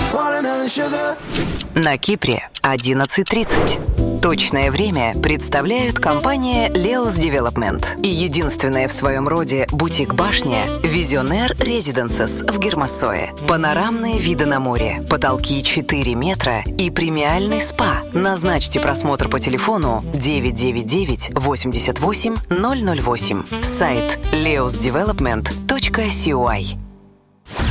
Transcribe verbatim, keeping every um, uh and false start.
На Кипре одиннадцать тридцать. Точное время представляют компания Leos Development и единственная в своем роде бутик-башня Visionaire Residences в Гермассое. Панорамные виды на море, потолки четыре метра и премиальный спа. Назначьте просмотр по телефону девять девять девять восемьдесят восемь ноль ноль восемь. Сайт leos development точка си о ай.